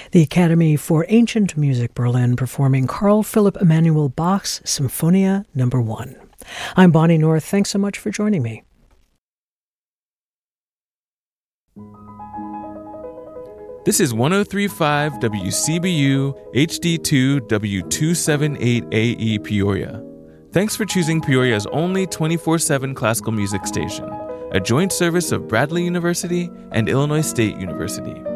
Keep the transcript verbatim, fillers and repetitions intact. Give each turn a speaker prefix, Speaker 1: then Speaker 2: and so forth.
Speaker 1: the Academy for Ancient Music Berlin performing Carl Philipp Emanuel Bach's Symphonia Number One. I'm Bonnie North. Thanks so much for joining me.
Speaker 2: This is one oh three point five W C B U H D two W two seventy-eight A E Peoria. Thanks for choosing Peoria's only twenty-four seven classical music station, a joint service of Bradley University and Illinois State University.